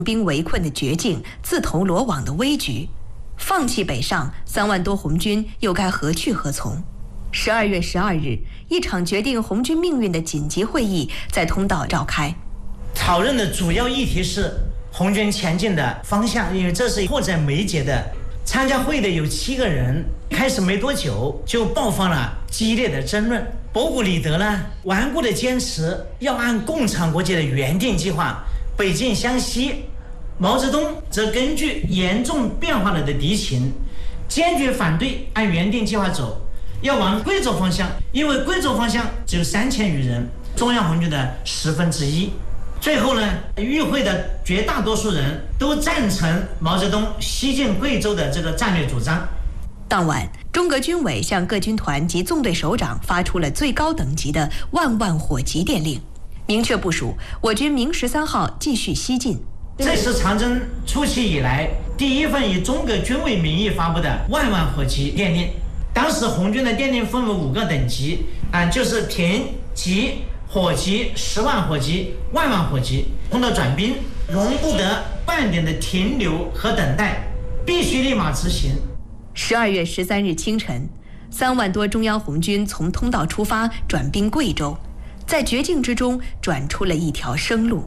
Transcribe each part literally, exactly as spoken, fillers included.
兵围困的绝境，自投罗网的危局。放弃北上，三万多红军又该何去何从？十二月十二日，一场决定红军命运的紧急会议在通道召开。 讨论的主要议题是红军前进的方向，因为这是迫在眉睫的。参加会的有七个人，开始没多久就爆发了激烈的争论。博古里德呢，顽固地坚持要按共产国际的原定计划北进湘西，毛泽东则根据严重变化了的敌情，坚决反对按原定计划走，要往贵州方向，因为贵州方向只有三千余人，中央红军的十分之一。最后呢，与会的绝大多数人都赞成毛泽东西进贵州的这个战略主张。 当晚，中革军委向各军团及纵队首长发出了最高等级的万万火急电令，明确部署我军明十三号继续西进。 这是长征初期以来第一份以中革军委名义发布的万万火急电令。当时红军的电令分为五个等级啊，就是平、急、火急、十万火急、万万火急。碰到转兵，容不得半点的停留和等待，必须立马执行。 十二月十三日清晨，三万多中央红军从通道出发，转兵贵州，在绝境之中转出了一条生路。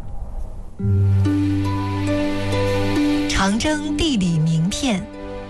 长征地理名片。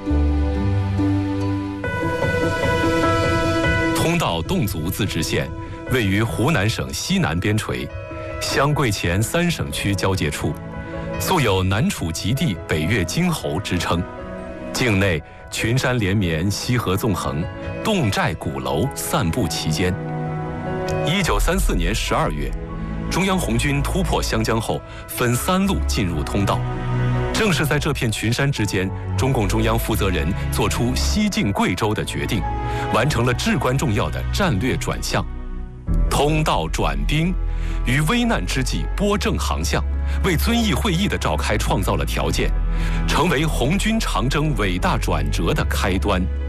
通道侗族自治县位于湖南省西南边陲，湘贵黔三省区交界处，素有南楚极地、北越京侯之称。境内群山连绵，溪河纵横，侗寨鼓楼散布其间。一九三四年十二月，中央红军突破湘江后，分三路进入通道。正是在这片群山之间，中共中央负责人做出西进贵州的决定，完成了至关重要的战略转向。通道转兵，于危难之际拨正航向，为遵义会议的召开创造了条件，成为红军长征伟大转折的开端。